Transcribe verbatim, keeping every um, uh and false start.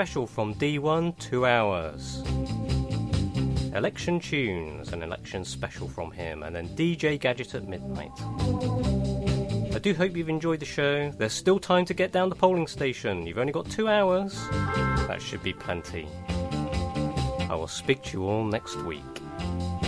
special from D one, two hours. Election tunes, an election special from him, and then D J Gadget at midnight. I do hope you've enjoyed the show. There's still time to get down the polling station. You've only got two hours. That should be plenty. I will speak to you all next week.